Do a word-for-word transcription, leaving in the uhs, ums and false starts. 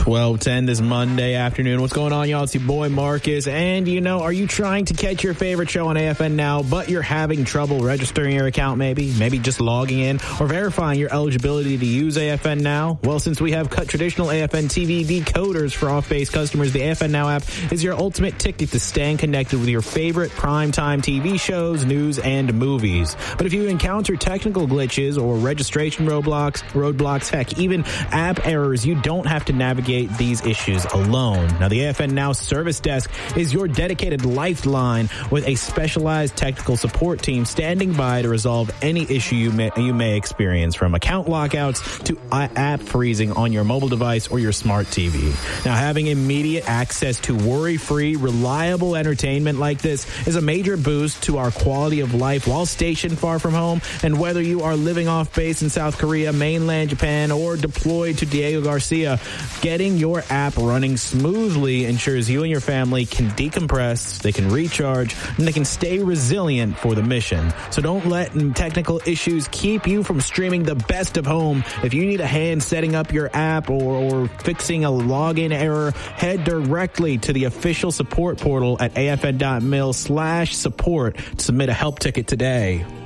twelve ten this Monday afternoon. What's going on, y'all? It's your boy Marcus. And, you know, are you trying to catch your favorite show on A F N Now, but you're having trouble registering your account maybe? Maybe just logging in or verifying your eligibility to use A F N Now? Well, since we have cut traditional A F N T V decoders for off-base customers, the A F N Now app is your ultimate ticket to staying connected with your favorite primetime T V shows, news, and movies. But if you encounter technical glitches or registration roadblocks, roadblocks, heck, even app errors, you don't have to navigate these issues alone. Now, the A F N Now Service Desk is your dedicated lifeline with a specialized technical support team standing by to resolve any issue you may, you may experience, from account lockouts to app freezing on your mobile device or your smart T V. Now, having immediate access to worry-free, reliable entertainment like this is a major boost to our quality of life while stationed far from home. And whether you are living off base in South Korea, mainland Japan, or deployed to Diego Garcia, getting your app running smoothly ensures you and your family can decompress, they can recharge, and they can stay resilient for the mission. So don't let technical issues keep you from streaming the best of home. If you need a hand setting up your app or, or fixing a login error, head directly to the official support portal at afn.mil slash support to submit a help ticket today.